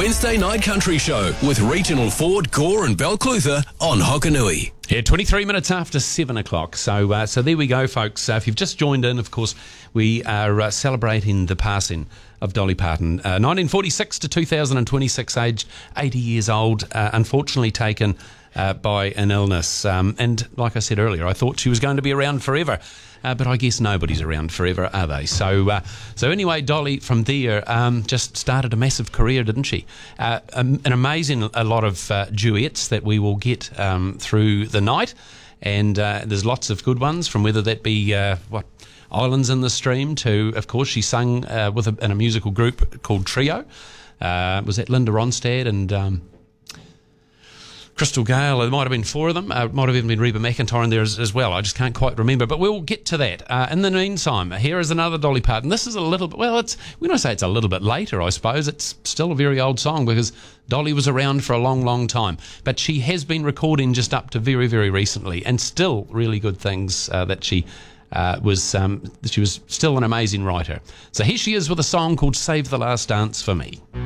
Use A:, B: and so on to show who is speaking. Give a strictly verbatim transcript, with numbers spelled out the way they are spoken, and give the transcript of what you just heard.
A: Wednesday Night Country Show with Regional Ford, Gore and Balclutha on Hokanui.
B: Yeah, twenty-three minutes after seven o'clock. So uh, so there we go, folks. Uh, if you've just joined in, of course, we are uh, celebrating the passing of Dolly Parton. Uh, nineteen forty-six to two thousand twenty-six, aged eighty years old, uh, unfortunately taken uh, by an illness. Um, and like I said earlier, I thought she was going to be around forever. Uh, but I guess nobody's around forever, are they? So uh, so anyway, Dolly from there um, just started a massive career, didn't she? Uh, um, an amazing a lot of uh, duets that we will get um, through the night. And uh, there's lots of good ones, from whether that be, uh, what, Islands in the Stream to, of course, she sung uh, with a, in a musical group called Trio. Uh, was that Linda Ronstadt and... Um, Crystal Gale, there might have been four of them. Uh, might have even been Reba McEntire in there as, as well. I just can't quite remember, but we'll get to that. Uh, in the meantime, here is another Dolly Parton. This is a little bit, well, it's when I say it's a little bit later, I suppose, it's still a very old song because Dolly was around for a long, long time. But she has been recording just up to very, very recently, and still really good things uh, that she uh, was, um, she was still an amazing writer. So here she is with a song called Save the Last Dance for Me.